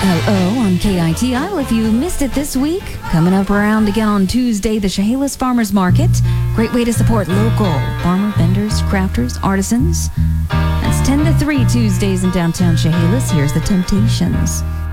WLO on KITI. Well, if you missed it this week, coming up around again on Tuesday, the Chehalis Farmers Market. Great way to support local farmer, vendors, crafters, artisans. That's 10 to 3 Tuesdays in downtown Chehalis. Here's the Temptations.